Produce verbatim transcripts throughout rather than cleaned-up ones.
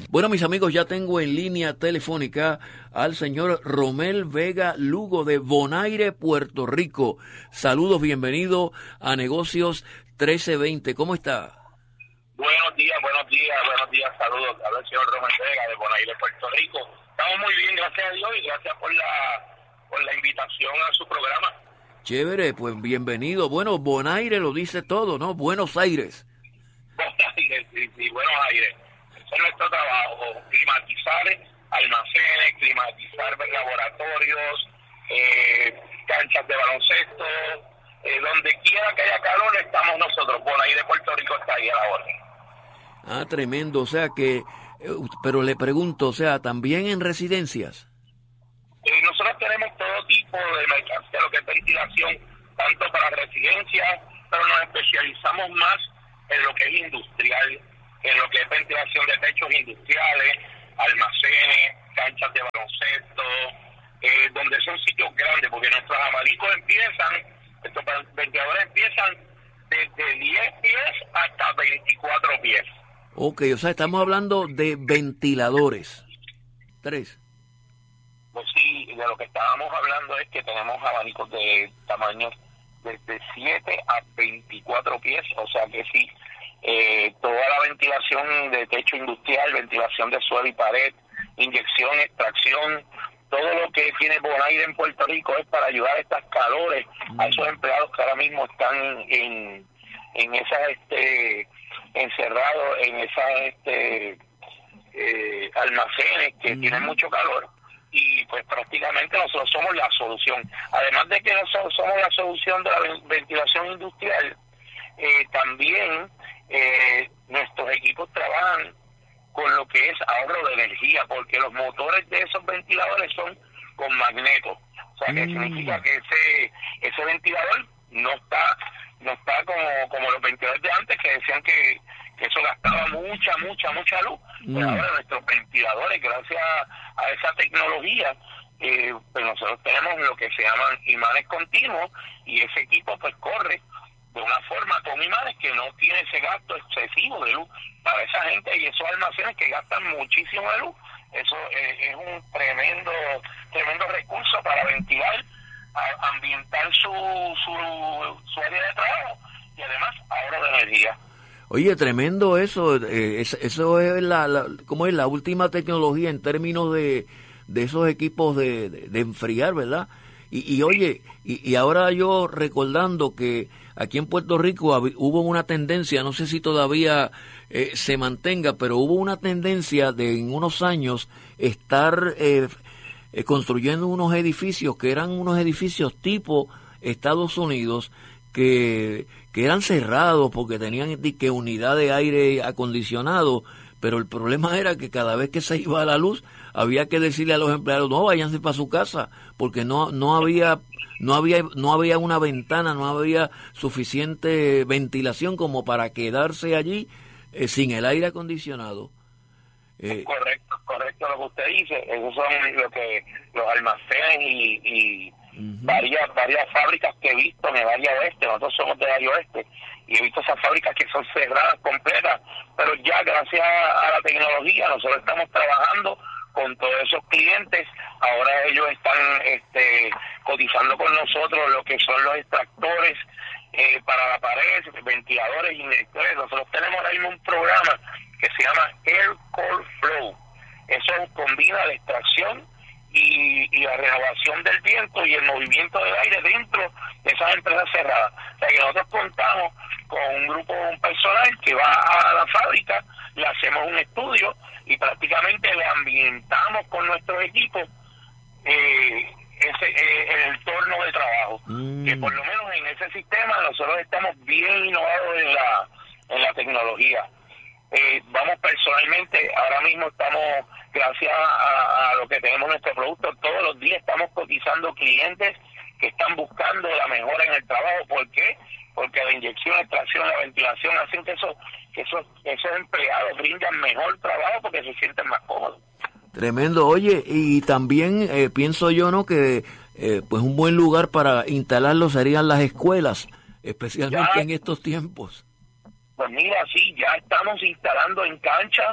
Bueno, mis amigos, ya tengo en línea telefónica al señor Romel Vega Lugo de Bonaire, Puerto Rico. Saludos, bienvenido a Negocios trece veinte. ¿Cómo está? Buenos días, buenos días, buenos días, saludos al señor Romel Vega de Bonaire, Puerto Rico. Estamos muy bien, gracias a Dios, y gracias por la, por la invitación a su programa. Chévere, pues bienvenido. Bueno, Bonaire lo dice todo, ¿no? Buenos Aires. Bonaire, sí, sí, Buenos Aires. Ese es nuestro trabajo, climatizar almacenes, climatizar laboratorios, eh, canchas de baloncesto, eh, donde quiera que haya calor estamos nosotros. Bonaire, Puerto Rico está ahí a la orden. Ah, tremendo, o sea que, pero le pregunto, o sea, ¿también en residencias? Eh, nosotros tenemos todo tipo de mercancía, lo que es ventilación, tanto para residencias, pero nos especializamos más en lo que es industrial, en lo que es ventilación de techos industriales, almacenes, canchas de baloncesto, eh, donde son sitios grandes, porque nuestros abanicos empiezan, estos ventiladores empiezan desde diez pies hasta veinticuatro pies. Ok, o sea, estamos hablando de ventiladores. Tres. Pues sí, de lo que estábamos hablando es que tenemos abanicos de tamaños desde siete a veinticuatro pies, o sea que sí, eh, toda la ventilación de techo industrial, ventilación de suelo y pared, inyección, extracción, todo lo que tiene Bonaire en Puerto Rico es para ayudar a estas calores, mm. a esos empleados que ahora mismo están en, en esas, este, encerrados en esas, este, eh, almacenes que mm. tienen mucho calor. Y pues prácticamente nosotros somos la solución. Además de que nosotros somos la solución de la ventilación industrial, eh, también eh, nuestros equipos trabajan con lo que es ahorro de energía, porque los motores de esos ventiladores son con magneto. O sea, que mm. significa que ese ese ventilador no está no está como, como los ventiladores de antes, que decían que, que eso gastaba mucha, mucha, mucha luz. Mm. Pero ahora nuestros ventiladores, gracias a esa tecnología, eh, pues nosotros tenemos lo que se llaman imanes continuos, y ese equipo pues corre de una forma con imanes que no tiene ese gasto excesivo de luz para esa gente y esos almacenes que gastan muchísimo de luz. Eso eh, es un tremendo tremendo recurso para ventilar, a, ambientar su, su, su área de trabajo, y además ahorro de energía. Oye, tremendo eso, eh, es, eso es la, la, ¿cómo es la última tecnología en términos de, de esos equipos de, de, de enfriar, ¿verdad? Y, y oye, y, y ahora yo recordando que aquí en Puerto Rico hab, hubo una tendencia, no sé si todavía eh, se mantenga, pero hubo una tendencia de en unos años estar eh, eh, construyendo unos edificios que eran unos edificios tipo Estados Unidos, que, que eran cerrados porque tenían que unidad de aire acondicionado, pero el problema era que cada vez que se iba a la luz había que decirle a los empleados, no, váyanse para su casa, porque no no había no había no había una ventana, no había suficiente ventilación como para quedarse allí eh, sin el aire acondicionado. Eh, correcto, correcto lo que usted dice. Esos son lo que los almacenes y, y uh-huh. varias varias fábricas que he visto en el área oeste. Nosotros somos del área oeste y he visto esas fábricas que son cerradas completas, pero ya gracias a la tecnología nosotros estamos trabajando con todos esos clientes. Ahora ellos están este cotizando con nosotros lo que son los extractores eh, para la pared, ventiladores, inyectores. Nosotros tenemos ahora mismo un programa que se llama Air Cold Flow. Eso combina la extracción y, y la renovación del viento y el movimiento del aire dentro de esas empresas cerradas. O sea que nosotros contamos con un grupo, un personal que va a la fábrica, le hacemos un estudio y prácticamente le ambientamos con nuestros equipos eh, ese eh, el entorno de trabajo. Mm. Que por lo menos en ese sistema nosotros estamos bien innovados en la, en la tecnología. Eh, vamos personalmente, ahora mismo estamos, gracias a, a lo que tenemos nuestro producto, todos los días estamos cotizando clientes que están buscando la mejora en el trabajo. ¿Por qué? Porque la inyección, la extracción, la ventilación hacen que esos, que esos, esos empleados brindan mejor trabajo porque se sienten más cómodos. Tremendo. Oye, y también eh, pienso yo, ¿no?, que eh, pues un buen lugar para instalarlo serían las escuelas, especialmente ya, en estos tiempos. Pues mira, sí, ya estamos instalando en cancha,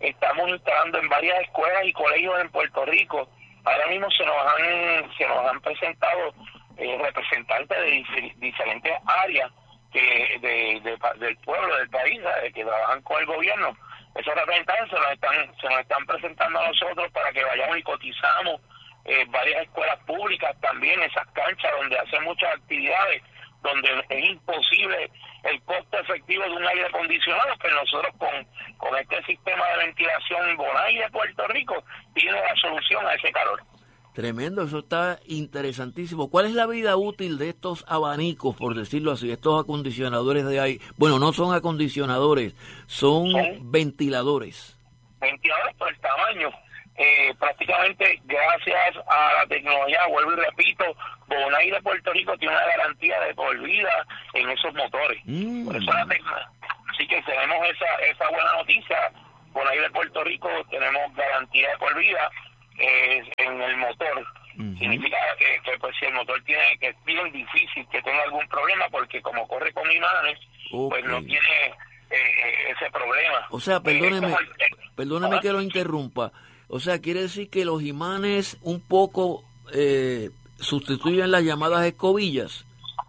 estamos instalando en varias escuelas y colegios en Puerto Rico. Ahora mismo se nos han se nos han presentado eh, representantes de dif- diferentes áreas que de, de, del pueblo, del país, ¿sabes?, que trabajan con el gobierno. Esos representantes se nos están se nos están presentando a nosotros para que vayamos y cotizamos eh, varias escuelas públicas también, esas canchas donde hacen muchas actividades, donde es imposible el costo efectivo de un aire acondicionado, pero nosotros con, con este sistema de ventilación Bonaire de Puerto Rico tiene la solución a ese calor. Tremendo, eso está interesantísimo. ¿Cuál es la vida útil de estos abanicos, por decirlo así, estos acondicionadores de aire? Bueno, no son acondicionadores, son, son ventiladores. Ventiladores por el tamaño. Eh, prácticamente gracias a la tecnología, vuelvo y repito, Bonaire de Puerto Rico tiene una garantía de por vida en esos motores. Mm. Por eso la tecnología. Así que tenemos esa esa buena noticia. Bonaire de Puerto Rico tenemos garantía de por vida eh, en el motor. Uh-huh. Significa que, que pues si el motor tiene, que es bien difícil que tenga algún problema, porque como corre con imanes, okay, pues no tiene eh, ese problema. O sea, perdóneme, eh, el, perdóneme ¿ah? que lo interrumpa. O sea, quiere decir que los imanes un poco eh, sustituyen las llamadas escobillas.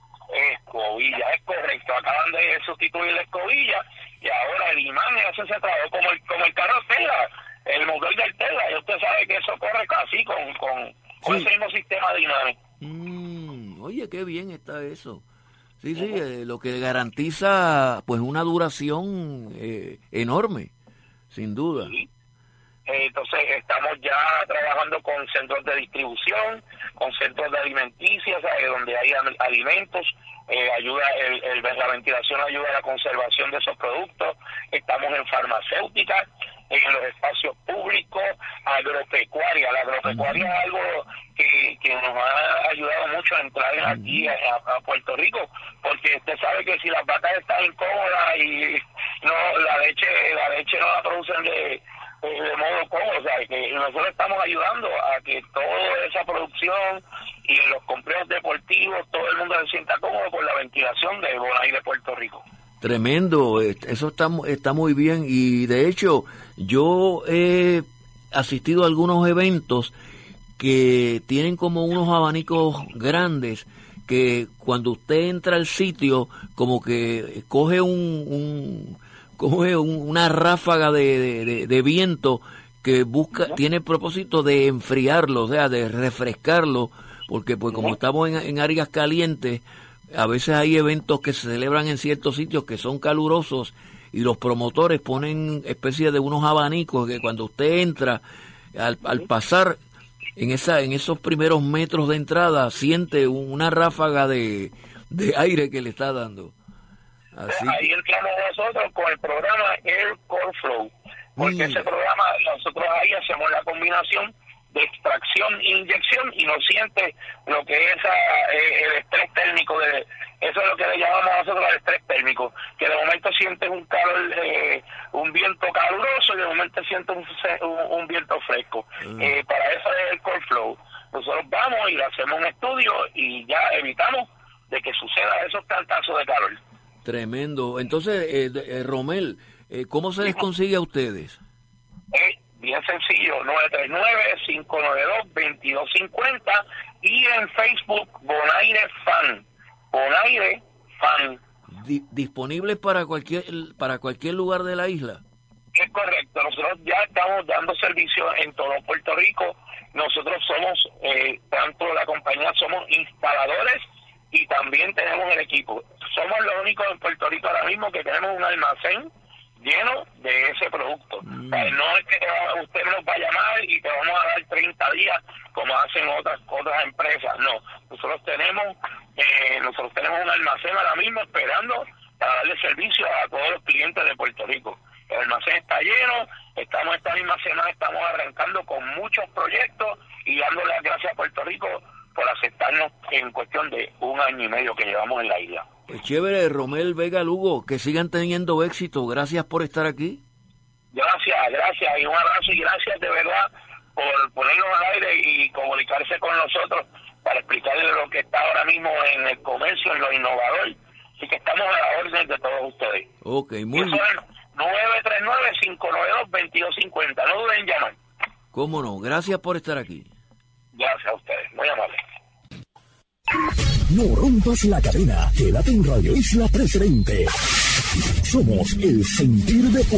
Escobillas, es correcto. Acaban de sustituir la escobilla y ahora el imán hace ese trabajo como el, como el carro Tesla, el motor del Tesla. Y usted sabe que eso corre casi con, con, con sí. ese mismo sistema de imanes. Mm, oye, qué bien está eso. Sí, sí, uh-huh. eh, lo que garantiza pues una duración eh, enorme, sin duda. Sí. Entonces estamos ya trabajando con centros de distribución, con centros de alimenticias, ¿sabes?, donde hay alimentos, eh, ayuda el, el, la ventilación ayuda a la conservación de esos productos. Estamos en farmacéuticas, en los espacios públicos, agropecuaria. La agropecuaria es algo que, que nos ha ayudado mucho a entrar aquí a, a Puerto Rico, porque usted sabe que si las vacas están incómodas y no la leche la leche no la producen de de modo cómodo, o sea, que nosotros estamos ayudando a que toda esa producción y en los complejos deportivos todo el mundo se sienta cómodo con la ventilación de Bonaire de Puerto Rico. Tremendo, eso está, está muy bien, y de hecho yo he asistido a algunos eventos que tienen como unos abanicos grandes que cuando usted entra al sitio como que coge un... un coge un, una ráfaga de, de, de, de viento que busca, ¿no?, tiene el propósito de enfriarlo, o sea, de refrescarlo, porque pues como ¿no?, estamos en, en áreas calientes, a veces hay eventos que se celebran en ciertos sitios que son calurosos y los promotores ponen especie de unos abanicos que cuando usted entra, al, al pasar en esa en esos primeros metros de entrada, siente una ráfaga de, de aire que le está dando. Así. Ahí entramos nosotros con el programa Air Core Flow, porque mm. ese programa nosotros ahí hacemos la combinación de extracción e inyección y no siente lo que es esa, eh, el estrés térmico, de eso es lo que le llamamos nosotros el estrés térmico, que de momento sientes un calor, eh, un viento caluroso y de momento sientes un, un, un viento fresco. Mm. Eh, para eso es el Core Flow. Nosotros vamos y le hacemos un estudio y ya evitamos de que suceda esos cantazos de calor. Tremendo. Entonces, eh, eh, Romel, eh, ¿cómo se les consigue a ustedes? Es bien sencillo, nueve tres nueve, cinco nueve dos, dos dos cinco cero y en Facebook Bonaire Fan. Bonaire Fan. Di- ¿Disponible para cualquier para cualquier lugar de la isla? Es correcto. Nosotros ya estamos dando servicio en todo Puerto Rico. Nosotros somos, eh, tanto la compañía, somos instaladores y también tenemos el equipo. Somos los únicos en Puerto Rico ahora mismo que tenemos un almacén lleno de ese producto. Mm. O sea, no es que te, usted nos va a llamar y te vamos a dar treinta días como hacen otras otras empresas. No, nosotros tenemos eh, nosotros tenemos un almacén ahora mismo esperando para darle servicio a todos los clientes de Puerto Rico. El almacén está lleno, estamos esta misma semana, estamos arrancando con muchos proyectos y dándole las gracias a Puerto Rico por aceptarnos en cuestión de un año y medio que llevamos en la isla. Pues chévere, Romel Vega Lugo, que sigan teniendo éxito. Gracias por estar aquí. Gracias, gracias, y un abrazo y gracias de verdad por ponernos al aire y comunicarse con nosotros para explicarle lo que está ahora mismo en el comercio, en lo innovador. Así que estamos a la orden de todos ustedes. Ok, muy bien. nueve tres nueve, cinco nueve dos, veintidós cincuenta. No duden en llamar. ¿Cómo no? Gracias por estar aquí. Gracias a ustedes. Muy amables. No rompas la cadena. Quédate en Radio Isla Presidente. Somos el sentir de